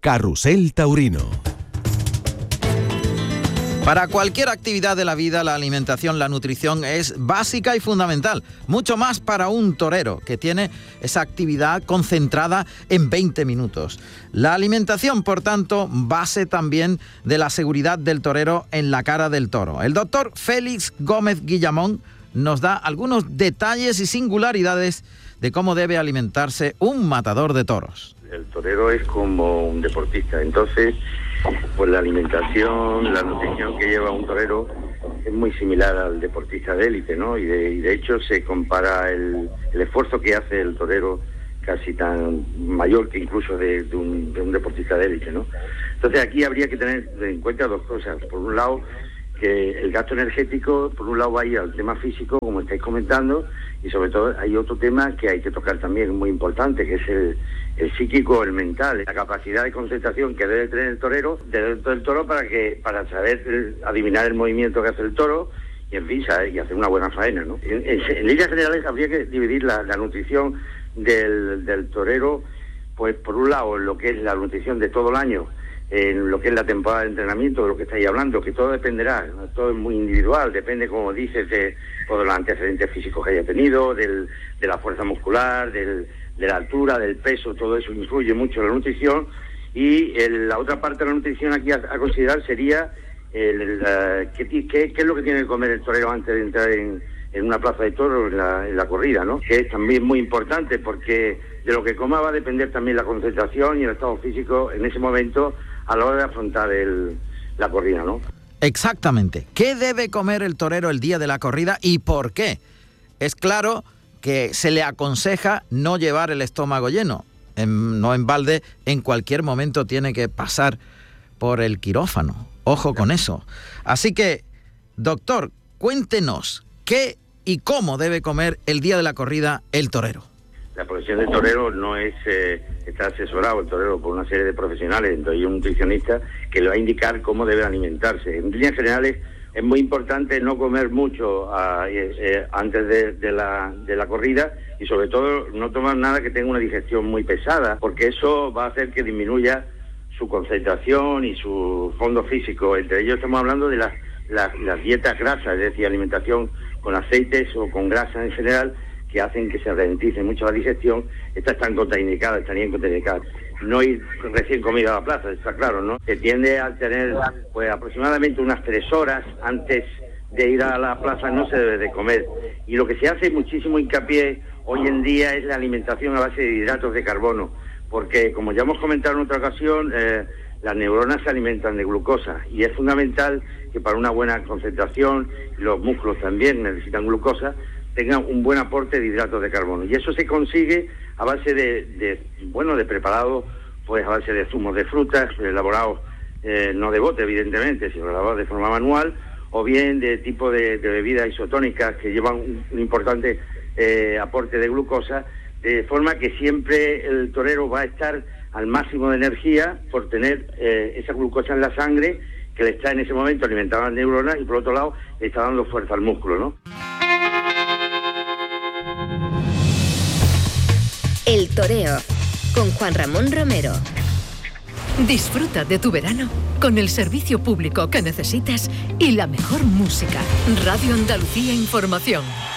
Carrusel Taurino. Para cualquier actividad de la vida, la alimentación, la nutrición es básica y fundamental. Mucho más para un torero que tiene esa actividad concentrada en 20 minutos. La alimentación, por tanto, base también de la seguridad del torero en la cara del toro. El doctor Félix Gómez Guillamón nos da algunos detalles y singularidades de cómo debe alimentarse un matador de toros. El torero es como un deportista, entonces pues la alimentación, la nutrición que lleva un torero es muy similar al deportista de élite, ¿no? Y de hecho se compara el esfuerzo que hace el torero casi tan mayor que incluso de un deportista de élite, ¿no? Entonces aquí habría que tener en cuenta dos cosas. Por un lado, que el gasto energético, por un lado, va a ir al tema físico, como estáis comentando, y sobre todo hay otro tema que hay que tocar también, muy importante, que es el psíquico, el mental, la capacidad de concentración que debe tener el torero dentro del toro para saber adivinar el movimiento que hace el toro y, en fin, y hacer una buena faena, ¿no? En líneas generales habría que dividir la nutrición del torero, pues por un lado, lo que es la nutrición de todo el año, en lo que es la temporada de entrenamiento, de lo que estáis hablando, que todo dependerá, todo es muy individual, depende, como dices, de los antecedentes físicos que haya tenido, de la fuerza muscular, de la altura, del peso, todo eso influye mucho en la nutrición. Y la otra parte de la nutrición aquí a considerar sería qué es lo que tiene que comer el torero antes de entrar en una plaza de toros, en la corrida, ¿no? Que es también muy importante, porque de lo que coma va a depender también la concentración y el estado físico en ese momento a la hora de afrontar la corrida, ¿no? Exactamente. ¿Qué debe comer el torero el día de la corrida y por qué? Es claro que se le aconseja no llevar el estómago lleno. No en balde, en cualquier momento tiene que pasar por el quirófano. Ojo con eso. Así que, doctor, cuéntenos qué y cómo debe comer el día de la corrida el torero. La profesión del torero no es está asesorado el torero por una serie de profesionales, entonces hay un nutricionista que le va a indicar cómo debe alimentarse. En líneas generales es muy importante no comer mucho antes de la corrida y sobre todo no tomar nada que tenga una digestión muy pesada, porque eso va a hacer que disminuya su concentración y su fondo físico. Entre ellos estamos hablando de las dietas grasas, es decir, alimentación con aceites o con grasa en general, que hacen que se ralentice mucho la digestión. Estas estarían contraindicadas. No ir recién comido a la plaza, está claro, ¿no? Se tiende a tener, pues aproximadamente unas 3 horas antes de ir a la plaza no se debe de comer. Y lo que se hace muchísimo hincapié hoy en día es la alimentación a base de hidratos de carbono, porque como ya hemos comentado en otra ocasión, las neuronas se alimentan de glucosa y es fundamental que para una buena concentración, los músculos también necesitan glucosa, tengan un buen aporte de hidratos de carbono. Y eso se consigue a base de preparados, pues a base de zumos de frutas, elaborados no de bote, evidentemente, sino elaborados de forma manual, o bien de tipo de bebidas isotónicas que llevan un importante aporte de glucosa, de forma que siempre el torero va a estar al máximo de energía por tener esa glucosa en la sangre que le está en ese momento alimentando a las neuronas y por otro lado le está dando fuerza al músculo, ¿no? El toreo, con Juan Ramón Romero. Disfruta de tu verano con el servicio público que necesitas y la mejor música. Radio Andalucía Información.